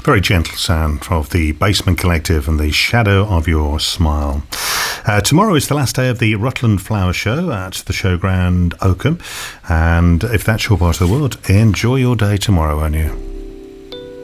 Very gentle sound of the Basement Collective and the Shadow of Your Smile. Tomorrow is the last day of the Rutland Flower Show at the Showground Oakham, and if that's your part of the world, enjoy your day tomorrow, won't you?